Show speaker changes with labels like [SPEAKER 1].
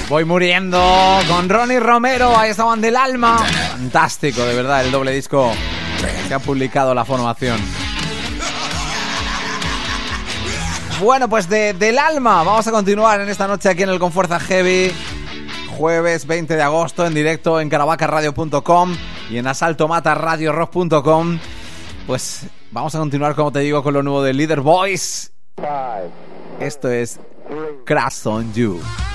[SPEAKER 1] Voy muriendo con Ronnie Romero. Ahí estaban Del Alma. Fantástico, de verdad, el doble disco que ha publicado la formación. Bueno, pues Del Alma vamos a continuar en esta noche aquí en el Con Fuerza Heavy. Jueves 20 de agosto en directo en caravacaradio.com y en asaltomataradiorock.com. Pues vamos a continuar, como te digo, con lo nuevo de Leader Boys. Esto es Crash on You.